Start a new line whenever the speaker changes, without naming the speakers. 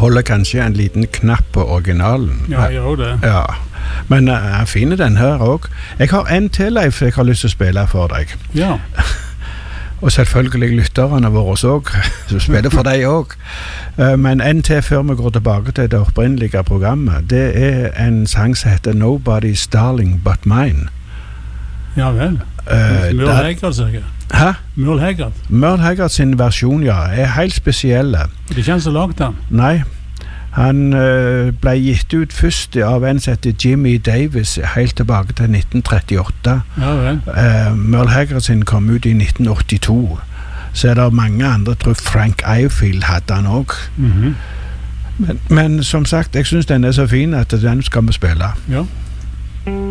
holder kanskje en liten knapp på originalen.
Ja, jeg gjør det.
Ja, men jeg finner den her også. Jeg har en til, Leif, jeg har lyst til å spille for deg.
Ja.
Og selvfølgelig lytterne våre også, som spiller for deg også. Men en til før vi går tilbake til det opprinnelige programmet, det er en sang som heter Nobody's Darling But Mine.
Ja vel. Merle Haggard, sikkert.
Hæ?
Merle Haggard.
Merle Haggard sin versjon, ja, er helt spesielle.
Det er ikke han som lagde den?
Nei. Han ble gitt ut først av en som heter Jimmy Davis helt tilbake til 1938.
Ja vel.
Merle Haggard sin kom ut i 1982. Så er det mange andre, jeg tror Frank Ifield hadde han også. Men som sagt, jeg synes den er så fin at den skal vi spille.
Ja.